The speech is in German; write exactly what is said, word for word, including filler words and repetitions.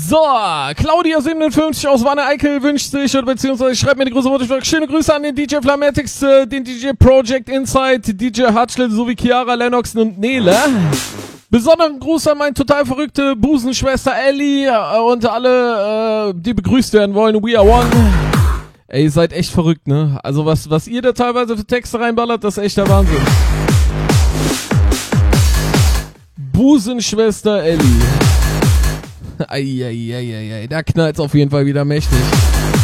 So, Claudia siebenundfünfzig aus Wanne-Eickel wünscht sich, oder beziehungsweise schreibt mir die große Worte. Schöne Grüße an den D J Flamatix, äh, den D J Project Insight, D J Hutchel sowie Chiara, Lennox und Nele. Besonderen Gruß an meine total verrückte Busenschwester Ellie äh, und alle, äh, die begrüßt werden wollen. We are one. Ey, ihr seid echt verrückt, ne? Also was, was ihr da teilweise für Texte reinballert, das ist echt der Wahnsinn. Busenschwester Ellie. Eieieiei, da knallt's auf jeden Fall wieder mächtig.